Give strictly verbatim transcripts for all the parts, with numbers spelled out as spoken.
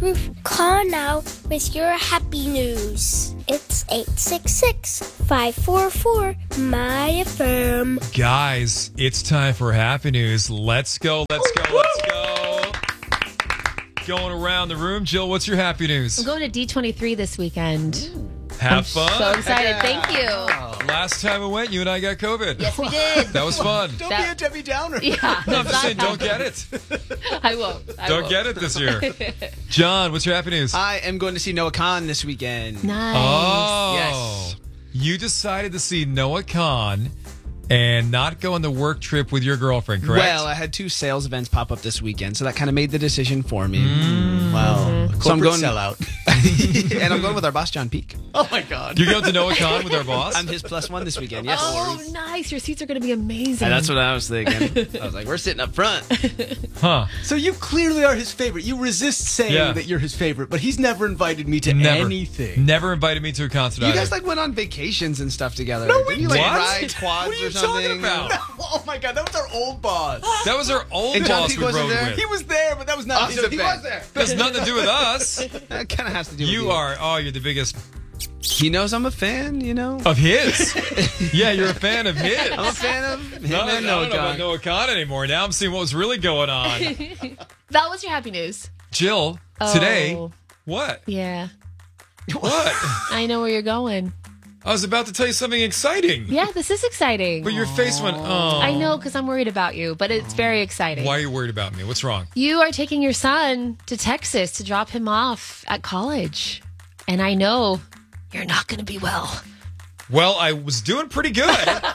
roof. Call now with your happy news. It's eight six six, five four four, M Y F M. Guys, it's time for happy news. Let's go, let's go, let's go. Going around the room. Jill, what's your happy news? I'm going to D twenty-three this weekend. Have I'm fun. so excited. Yeah. Thank you. Last time we went, you and I got COVID. Yes, we did. That was fun. Don't that, be a Debbie Downer. Yeah. No, I'm just saying, don't get it. I won't. I don't won't. get it this year. John, what's your happy news? I am going to see Noah Khan this weekend. Nice. Oh. Yes. You decided to see Noah Khan and not go on the work trip with your girlfriend, correct? Well, I had two sales events pop up this weekend, so that kind of made the decision for me. Mm. Wow. So I'm going sellout. and I'm going with our boss, John Peake. Oh, my God. You're going to Noah Khan with our boss? I'm his plus one this weekend, yes. Oh, nice. Your seats are going to be amazing. And that's what I was thinking. I was like, we're sitting up front. Huh. So you clearly are his favorite. You resist saying Yeah. that you're his favorite, but he's never invited me to Never. anything. Never invited me to a concert You either. guys like went on vacations and stuff together. No, we Didn't you like What? ride quads What are you or something? talking about? Oh, my God. That was our old boss. That was our old And John boss Peake we wasn't rode there? with. He was there, but that was not Oh, his so event. he was there. That has nothing to do with us. That kind of has to do with You you. are, oh, you're the biggest He knows I'm a fan, you know? of his. Yeah, you're a fan of his. I'm a fan of him No, I and don't Noah know about Khan. Noah Khan anymore. Now I'm seeing what was really going on. Val, what's your happy news? Jill, Oh. today, what? Yeah. What? I know where you're going. I was about to tell you something exciting. Yeah, this is exciting. But your face went, oh. I know, because I'm worried about you, but it's very exciting. Why are you worried about me? What's wrong? You are taking your son to Texas to drop him off at college. And I know you're not going to be well. Well, I was doing pretty good.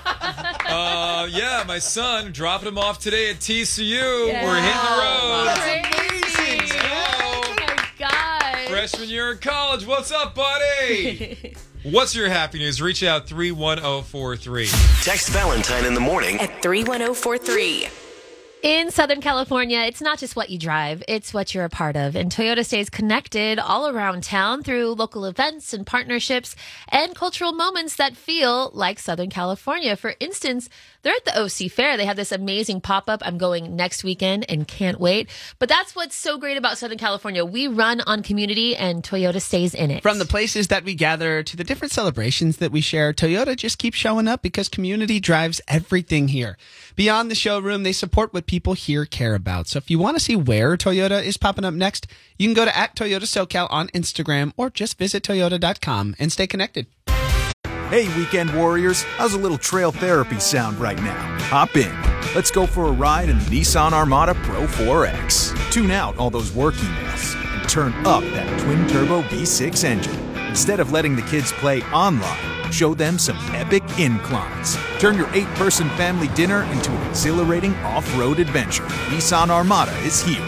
uh, yeah, my son dropped him off today at T C U. Yeah. We're hitting the road. That's amazing. Hello. Oh, my God. Freshman year in college. What's up, buddy? What's your happy news? Reach out three one zero four three. Text Valentine in the morning at three one zero four three. In Southern California, it's not just what you drive, it's what you're a part of. And Toyota stays connected all around town through local events and partnerships and cultural moments that feel like Southern California. For instance, they're at the O C Fair. They have this amazing pop-up. I'm going next weekend and can't wait. But that's what's so great about Southern California. We run on community and Toyota stays in it. From the places that we gather to the different celebrations that we share, Toyota just keeps showing up because community drives everything here. Beyond the showroom, they support what people here care about. So if you want to see where Toyota is popping up next, you can go to at Toyota SoCal on Instagram or just visit toyota dot com and stay connected. Hey, weekend warriors, how's a little trail therapy sound right now? Hop in. Let's go for a ride in the Nissan Armada Pro four X. Tune out all those work emails and turn up that twin-turbo V six engine. Instead of letting the kids play online, show them some epic inclines. Turn your eight-person family dinner into an exhilarating off-road adventure. Nissan Armada is here.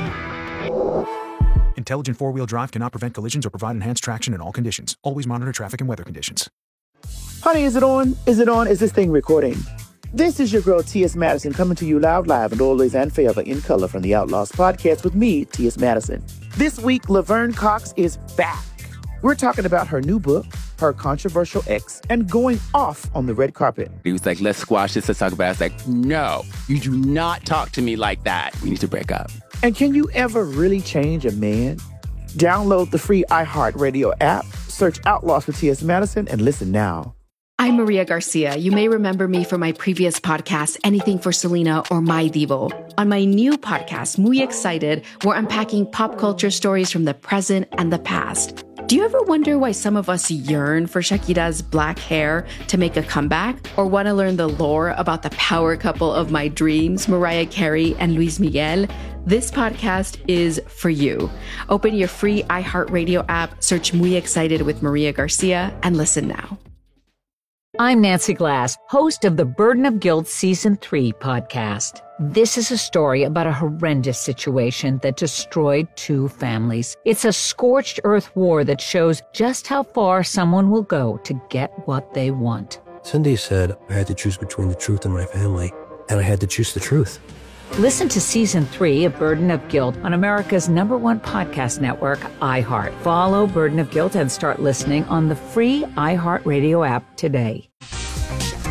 Intelligent four-wheel drive cannot prevent collisions or provide enhanced traction in all conditions. Always monitor traffic and weather conditions. Honey, is it on? Is it on? Is this thing recording? This is your girl, T S. Madison, coming to you loud, live, and always and forever in color from the Outlaws podcast with me, T S. Madison. This week, Laverne Cox is back. We're talking about her new book, her controversial ex, and going off on the red carpet. He was like, let's squash this, let's talk about it. I was like, no, you do not talk to me like that. We need to break up. And can you ever really change a man? Download the free iHeartRadio app, search Outlaws for T S. Madison, and listen now. I'm Maria Garcia. You may remember me from my previous podcast, Anything for Selena or My Divo. On my new podcast, Muy Excited, we're unpacking pop culture stories from the present and the past. Do you ever wonder why some of us yearn for Shakira's black hair to make a comeback? Or want to learn the lore about the power couple of my dreams, Mariah Carey and Luis Miguel? This podcast is for you. Open your free iHeartRadio app, search Muy Excited with Maria Garcia, and listen now. I'm Nancy Glass, host of the Burden of Guilt Season three podcast. This is a story about a horrendous situation that destroyed two families. It's a scorched earth war that shows just how far someone will go to get what they want. Cindy said I had to choose between the truth and my family, and I had to choose the truth. Listen to Season three of Burden of Guilt on America's number one podcast network, iHeart. Follow Burden of Guilt and start listening on the free iHeartRadio app today.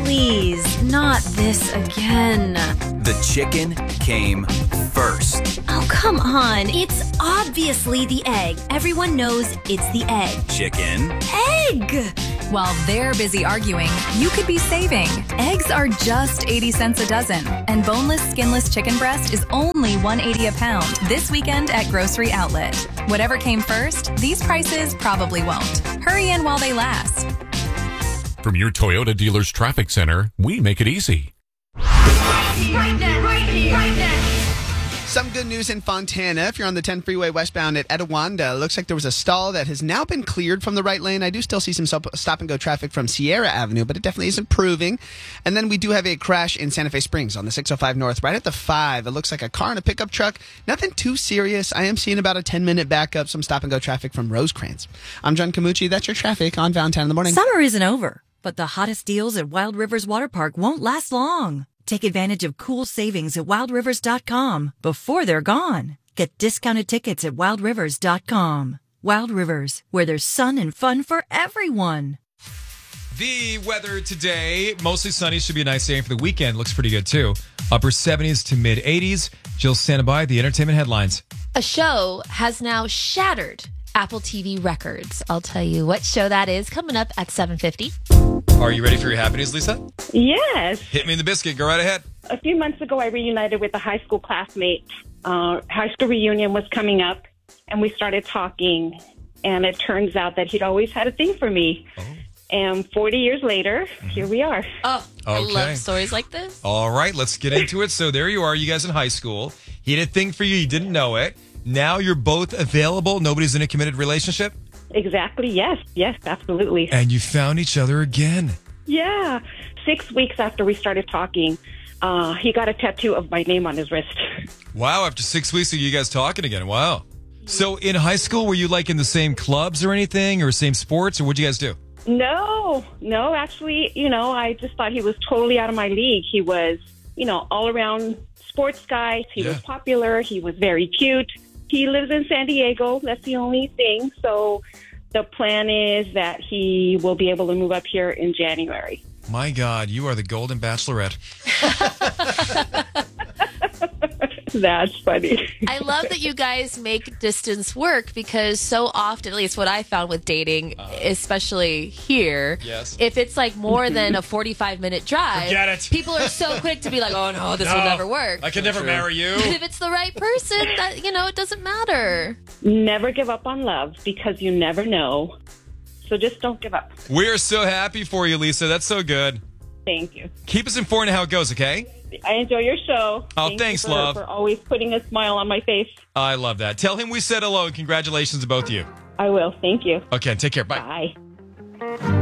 Please, not this again. The chicken came first. Oh, come on. It's obviously the egg. Everyone knows it's the egg. Chicken. Egg! While they're busy arguing, you could be saving. Eggs are just eighty cents a dozen, and boneless, skinless chicken breast is only one dollar and eighty cents a pound this weekend at Grocery Outlet. Whatever came first, these prices probably won't. Hurry in while they last. From your Toyota dealer's traffic center, we make it easy. Right now, right here, right now. Some good news in Fontana. If you're on the ten freeway westbound at Etowanda, it looks like there was a stall that has now been cleared from the right lane. I do still see some stop and go traffic from Sierra Avenue, but it definitely is improving. And then we do have a crash in Santa Fe Springs on the six oh five North, right at the five. It looks like a car and a pickup truck. Nothing too serious. I am seeing about a ten minute backup, some stop and go traffic from Rosecrans. I'm John Camucci. That's your traffic on Valentine in the Morning. Summer isn't over, but the hottest deals at Wild Rivers Water Park won't last long. Take advantage of cool savings at wild rivers dot com before they're gone. Get discounted tickets at wild rivers dot com. Wild Rivers, where there's sun and fun for everyone. The weather today, mostly sunny, should be a nice day for the weekend. Looks pretty good, too. Upper seventies to mid eighties. Jill standing by, the entertainment headlines. A show has now shattered Apple T V records. I'll tell you what show that is coming up at seven fifty. Are you ready for your happy news, Lisa? Yes. Hit me in the biscuit. Go right ahead. A few months ago, I reunited with a high school classmate. Uh, high school reunion was coming up, and we started talking. And it turns out that he'd always had a thing for me. Oh. And forty years later, mm-hmm. here we are. Oh, I Okay. love stories like this. All right, let's get into it. So there you are, you guys in high school. He had a thing for you. You didn't know it. Now you're both available. Nobody's in a committed relationship. Exactly. Yes. Yes, absolutely. And you found each other again. Yeah. Six weeks after we started talking, uh, he got a tattoo of my name on his wrist. Wow. After six weeks of you guys talking again. Wow. So in high school, were you like in the same clubs or anything or same sports or what'd you guys do? No, no, actually, you know, I just thought he was totally out of my league. He was, you know, all around sports guy. He Yeah. was popular. He was very cute. He lives in San Diego. That's the only thing. So the plan is that he will be able to move up here in January. My God, you are the golden bachelorette. That's funny. I love that you guys make distance work because so often, at least what I found with dating, especially here, Yes. if it's like more than a forty-five minute drive, Forget it. people are so quick to be like, oh no, this will No, never work. I could never marry you. But if it's the right person, that, you know, it doesn't matter. Never give up on love because you never know. So just don't give up. We are so happy for you, Lisa. That's so good. Thank you. Keep us informed of how it goes, okay? I enjoy your show. Oh, Thank thanks, you for, love. for always putting a smile on my face. I love that. Tell him we said hello and congratulations to both of you. I will. Thank you. Okay, take care. Bye. Bye.